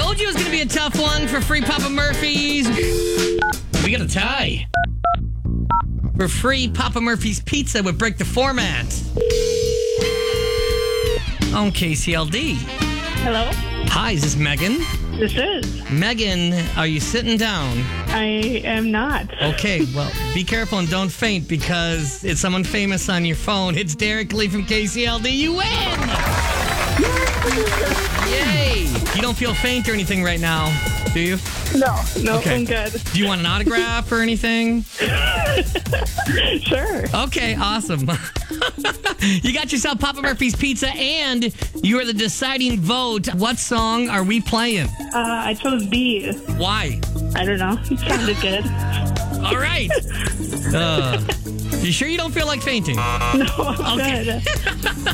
Told you it was going to be a tough one for free Papa Murphy's. We got a tie. For free Papa Murphy's pizza would break the format. On KCLD. Hello? Hi, is this Megan? This is. Megan, are you sitting down? I am not. Okay, well, be careful and don't faint because it's someone famous on your phone. It's Derek Lee from KCLD. You win! Yay! You don't feel faint or anything right now, do you? No, Okay. I'm good. Do you want an autograph or anything? Sure. Okay, awesome. You got yourself Papa Murphy's pizza and you are the deciding vote. What song are we playing? I chose B. Why? I don't know. It sounded good. All right. You sure you don't feel like fainting? No, I'm Okay. good.